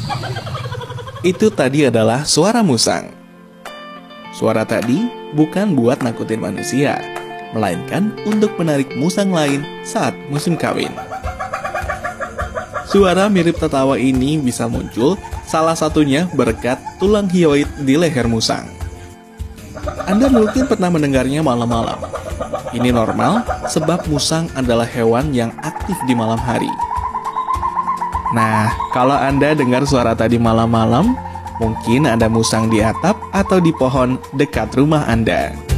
Itu tadi adalah suara musang. Suara tadi bukan buat nakutin manusia, melainkan untuk menarik musang lain saat musim kawin. Suara mirip tertawa ini bisa muncul salah satunya berkat tulang hyoid di leher musang. Anda mungkin pernah mendengarnya malam-malam. Ini normal sebab musang adalah hewan yang aktif di malam hari. Nah, kalau Anda dengar suara tadi malam-malam, mungkin ada musang di atap atau di pohon dekat rumah Anda.